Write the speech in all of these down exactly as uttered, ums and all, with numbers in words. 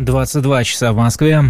двадцать два часа в Москве.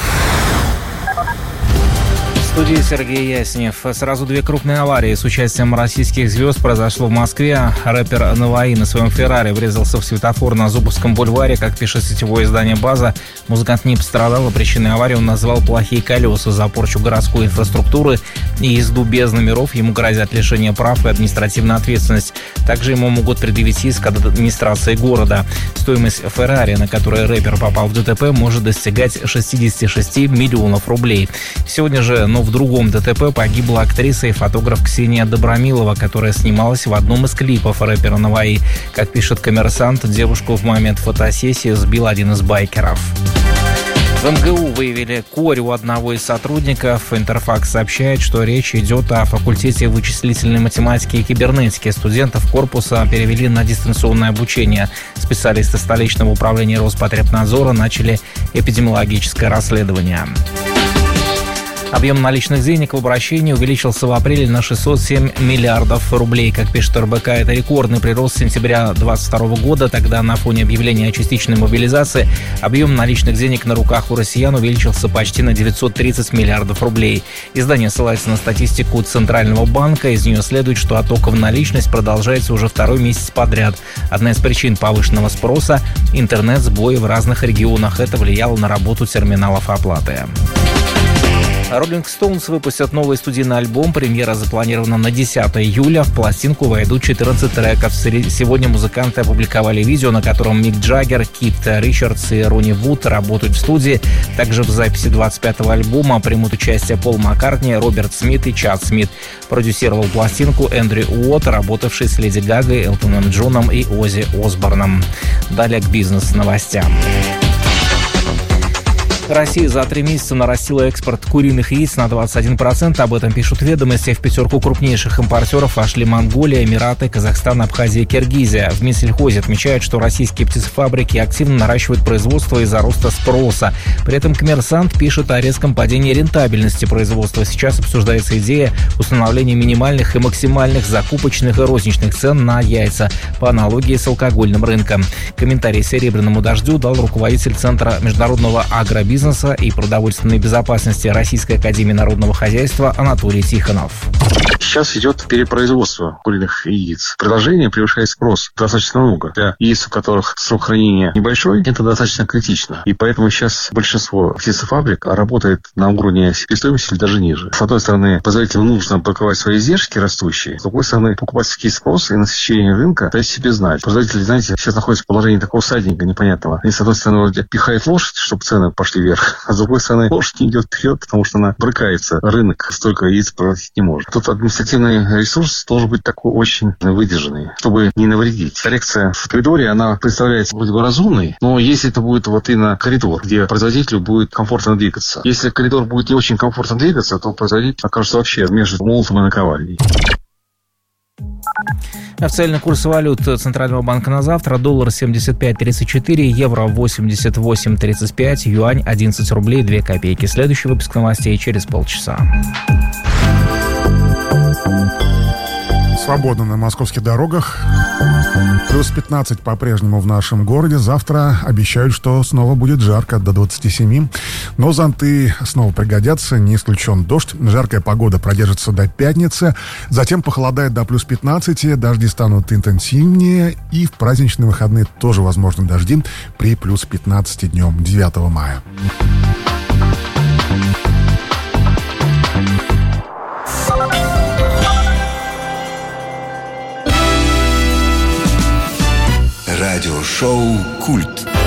В студии Сергей Яснев. Сразу две крупные аварии с участием российских звезд произошло в Москве. Рэпер Наваи на своем Феррари врезался в светофор на Зубовском бульваре. Как пишет сетевое издание «База», музыкант не пострадал, а причиной аварии он назвал плохие колеса. За порчу городской инфраструктуры и езду без номеров ему грозят лишение прав и административная ответственность. Также ему могут предъявить иск от администрации города. Стоимость Феррари, на которой рэпер попал в ДТП, может достигать шестьдесят шесть миллионов рублей. Сегодня же, но в другом ДТП погибла актриса и фотограф Ксения Добромилова, которая снималась в одном из клипов рэпера Наваи. Как пишет «Коммерсант», девушку в момент фотосессии сбил один из байкеров. В эм гэ у выявили корь у одного из сотрудников. Интерфакс сообщает, что речь идет о факультете вычислительной математики и кибернетики. Студентов корпуса перевели на дистанционное обучение. Специалисты столичного управления Роспотребнадзора начали эпидемиологическое расследование. Объем наличных денег в обращении увеличился в апреле на шестьсот семь миллиардов рублей. Как пишет эр бэ ка, это рекордный прирост с сентября две тысячи двадцать второго года. Тогда на фоне объявления о частичной мобилизации объем наличных денег на руках у россиян увеличился почти на девятьсот тридцать миллиардов рублей. Издание ссылается на статистику Центрального банка. Из нее следует, что отток в наличность продолжается уже второй месяц подряд. Одна из причин повышенного спроса – интернет-сбои в разных регионах. Это влияло на работу терминалов оплаты. Rolling Stones выпустят новый студийный альбом. Премьера запланирована на десятое июля. В пластинку войдут четырнадцать треков. Сегодня музыканты опубликовали видео, на котором Мик Джаггер, Кит Ричардс и Ронни Вуд работают в студии. Также в записи двадцать пятого альбома примут участие Пол Маккартни, Роберт Смит и Чад Смит. Продюсировал пластинку Эндрю Уотт, работавший с Леди Гагой, Элтоном Джоном и Оззи Осборном. Далее к бизнес-новостям. Россия за три месяца нарастила экспорт куриных яиц на двадцать один процент. Об этом пишут «Ведомости». В пятерку крупнейших импортеров вошли Монголия, Эмираты, Казахстан, Абхазия и Киргизия. В Минсельхозе отмечают, что российские птицефабрики активно наращивают производство из-за роста спроса. При этом «Коммерсант» пишет о резком падении рентабельности производства. Сейчас обсуждается идея установления минимальных и максимальных закупочных и розничных цен на яйца по аналогии с алкогольным рынком. Комментарий «Серебряному дождю» дал руководитель Центра международного агробизнеса и продовольственной безопасности Российской академии народного хозяйства Анатолий Тихонов. Сейчас идет перепроизводство куриных яиц. Предложение превышает спрос достаточно много. Для яиц, у которых срок хранения небольшой, это достаточно критично. И поэтому сейчас большинство птицефабрик работает на уровне себестоимости или даже ниже. С одной стороны, производителям нужно покрывать свои издержки растущие. С другой стороны, покупательский спрос и насыщение рынка дать себе знать. Производители, знаете, сейчас находятся в положении такого всадника непонятного. Они, с одной стороны, вроде пихают лошадь, чтобы цены пошли вверх, а с другой стороны, лошадь не идет вперед, потому что она брыкается. Рынок столько яиц производить не может. Тут административный ресурс должен быть такой очень выдержанный, чтобы не навредить. Коррекция в коридоре, она представляется вроде бы разумной, но если это будет вот именно коридор, где производителю будет комфортно двигаться. Если коридор будет не очень комфортно двигаться, то производитель окажется вообще между молотом и наковальней. Официальный курс валют Центрального банка на завтра: доллар семьдесят пять тридцать четыре, евро восемьдесят восемь тридцать пять, юань одиннадцать рублей две копейки. Следующий выпуск новостей через полчаса. Свободно на московских дорогах. Плюс пятнадцать по-прежнему в нашем городе. Завтра обещают, что снова будет жарко, до двадцати семи. Но зонты снова пригодятся, не исключен дождь. Жаркая погода продержится до пятницы. Затем похолодает до плюс пятнадцати. Дожди станут интенсивнее. И в праздничные выходные тоже возможны дожди при плюс пятнадцати днем девятого мая. Радиошоу «Культ».